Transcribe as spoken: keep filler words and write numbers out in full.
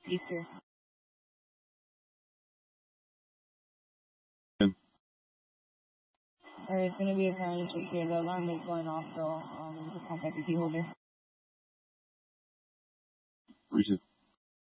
Easter. Alright, it's gonna be a parent check here. The alarm is going off, so um, just contact the key holder. Reaches.